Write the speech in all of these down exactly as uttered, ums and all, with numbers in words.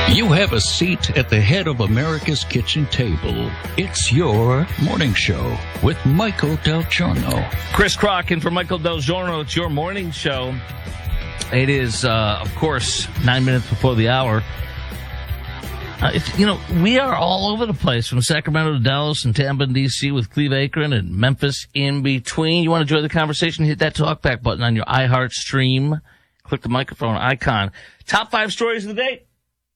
You have a seat at the head of America's kitchen table. It's your morning show with Michael Del Giorno. Chris Crock in for Michael Del Giorno. It's your morning show. It is, uh, of course, nine minutes before the hour. Uh, it's, you know, we are all over the place, from Sacramento to Dallas and Tampa and D C, with Cleve Akron and Memphis in between. You want to join the conversation? Hit that talkback button on your iHeart stream. Click the microphone icon. Top five stories of the day.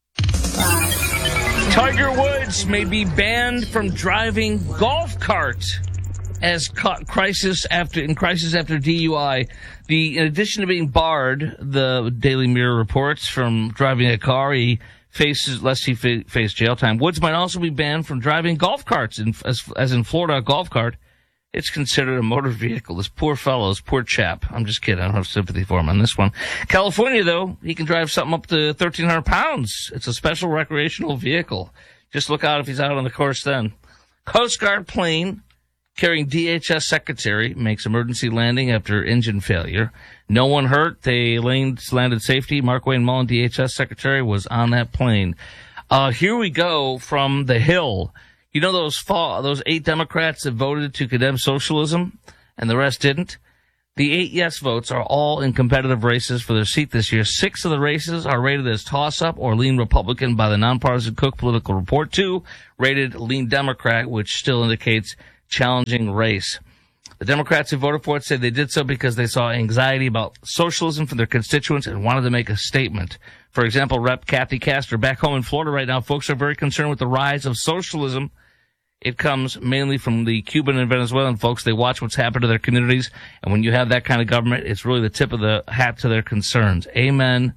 Tiger Woods may be banned from driving golf cart as ca- crisis after in crisis after D U I. The in addition to being barred, the Daily Mirror reports, from driving a car, he faces lest he fa- face jail time. Woods might also be banned from driving golf carts, in, as, as in Florida, a golf cart. It's considered a motor vehicle. This poor fellow, this poor chap. I'm just kidding. I don't have sympathy for him on this one. California, though, he can drive something up to thirteen hundred pounds. It's a special recreational vehicle. Just look out if he's out on the course then. Coast Guard plane carrying D H S secretary makes emergency landing after engine failure. No one hurt. They landed safety. Mark Wayne Mullen, D H S secretary, was on that plane. Uh, here we go from the Hill. You know those fall, those eight Democrats that voted to condemn socialism and the rest didn't? The eight yes votes are all in competitive races for their seat this year. Six of the races are rated as toss-up or lean Republican by the nonpartisan Cook Political Report. Two rated lean Democrat, which still indicates challenging race. The Democrats who voted for it say they did so because they saw anxiety about socialism from their constituents and wanted to make a statement. For example, Representative Kathy Castor, back home in Florida right now, folks are very concerned with the rise of socialism. It comes mainly from the Cuban and Venezuelan folks. They watch what's happened to their communities, and when you have that kind of government, it's really the tip of the hat to their concerns. Amen.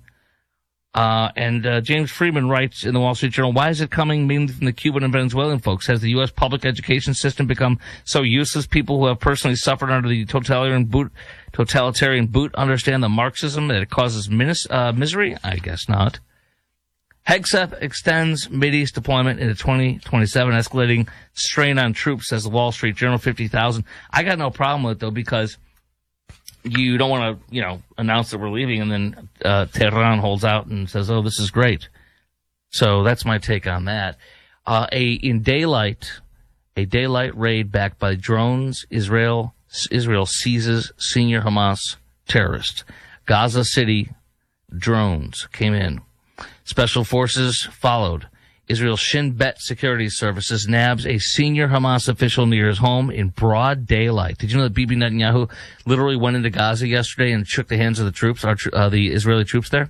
Uh, and uh, James Freeman writes in the Wall Street Journal, why is it coming mainly from the Cuban and Venezuelan folks? Has the U S public education system become so useless? People who have personally suffered under the totalitarian boot, totalitarian boot understand the Marxism that it causes minis- uh, misery? I guess not. Hegseth extends Mideast deployment into twenty twenty-seven, escalating strain on troops, says the Wall Street Journal, fifty thousand. I got no problem with it, though, because you don't want to, you know, announce that we're leaving, and then uh, Tehran holds out and says, oh, this is great. So that's my take on that. Uh, a in daylight, a daylight raid backed by drones, Israel Israel seizes senior Hamas terrorist. Gaza City drones came in. Special forces followed. Israel's Shin Bet Security Services nabs a senior Hamas official near his home in broad daylight. Did you know that Bibi Netanyahu literally went into Gaza yesterday and shook the hands of the troops, our, uh, the Israeli troops there?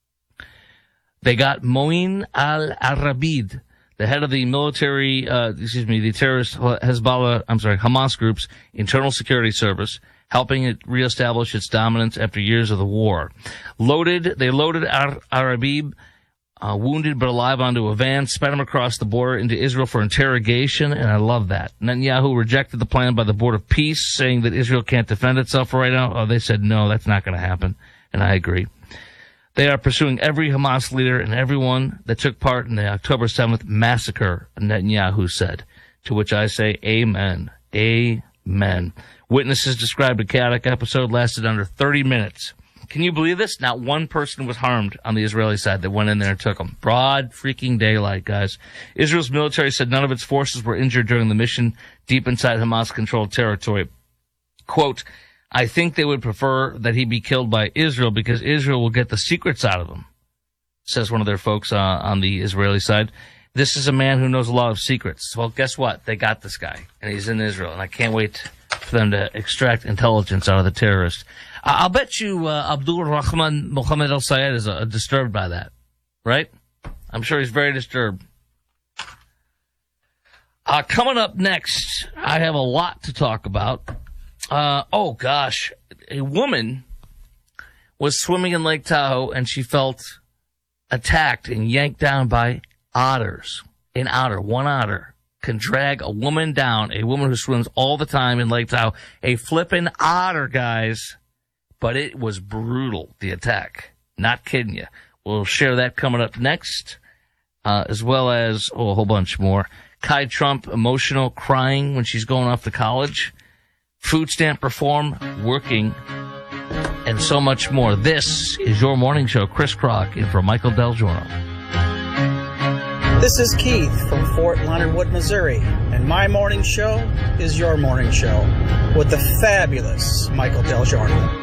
They got Moin al-Arabid, the head of the military, uh, excuse me, the terrorist Hezbollah, I'm sorry, Hamas group's internal security service, helping it reestablish its dominance after years of the war. Loaded, they loaded Arabib, Uh, wounded but alive, onto a van, sped him across the border into Israel for interrogation, and I love that. Netanyahu rejected the plan by the Board of Peace, saying that Israel can't defend itself right now. Oh, they said, no, that's not going to happen, and I agree. They are pursuing every Hamas leader and everyone that took part in the October seventh massacre, Netanyahu said, to which I say, amen, amen. Witnesses described a chaotic episode, lasted under thirty minutes. Can you believe this? Not one person was harmed on the Israeli side that went in there and took them. Broad freaking daylight, guys. Israel's military said none of its forces were injured during the mission deep inside Hamas-controlled territory. Quote, I think they would prefer that he be killed by Israel because Israel will get the secrets out of him, says one of their folks uh, on the Israeli side. This is a man who knows a lot of secrets. Well, guess what? They got this guy, and he's in Israel, and I can't wait for them to extract intelligence out of the terrorists. I'll bet you uh, Abdul Rahman Mohammed Al Sayed is uh, disturbed by that, right? I'm sure he's very disturbed. Uh, coming up next, I have a lot to talk about. Uh, oh, gosh. A woman was swimming in Lake Tahoe, and she felt attacked and yanked down by otters. An otter, one otter, can drag a woman down, a woman who swims all the time in Lake Tahoe. A flippin' otter, guys. But it was brutal, the attack. Not kidding you. We'll share that coming up next, uh, as well as oh, a whole bunch more. Kai Trump, emotional, crying when she's going off to college. Food stamp reform, working, and so much more. This is your morning show. Chris Crock in for Michael Del Giorno. This is Keith from Fort Leonard Wood, Missouri, and my morning show is your morning show with the fabulous Michael Del Giorno.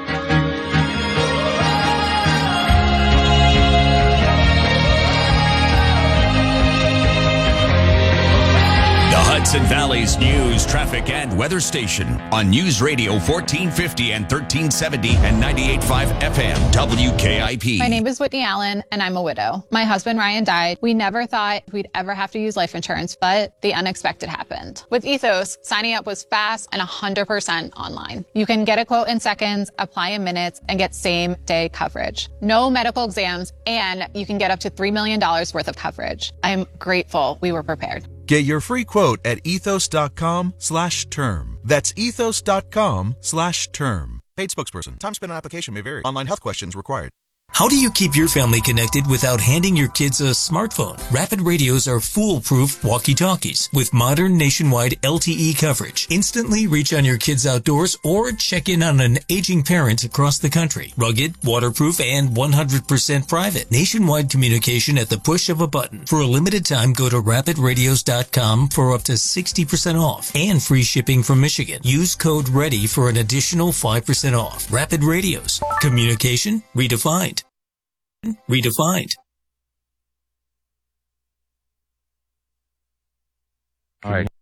Hudson Valley's news, traffic, and weather station on News Radio fourteen fifty and thirteen seventy and ninety-eight point five F M W K I P. My name is Whitney Allen, and I'm a widow. My husband Ryan died. We never thought we'd ever have to use life insurance, but the unexpected happened. With Ethos, signing up was fast and one hundred percent online. You can get a quote in seconds, apply in minutes, and get same-day coverage. No medical exams, and you can get up to three million dollars worth of coverage. I'm grateful we were prepared. Get your free quote at ethos.com slash term. That's ethos.com slash term. Paid spokesperson. Time spent on application may vary. Online health questions required. How do you keep your family connected without handing your kids a smartphone? Rapid Radios are foolproof walkie-talkies with modern nationwide L T E coverage. Instantly reach on your kids outdoors or check in on an aging parent across the country. Rugged, waterproof, and one hundred percent private. Nationwide communication at the push of a button. For a limited time, go to rapid radios dot com for up to sixty percent off and free shipping from Michigan. Use code READY for an additional five percent off. Rapid Radios. Communication redefined. Redefined. All right.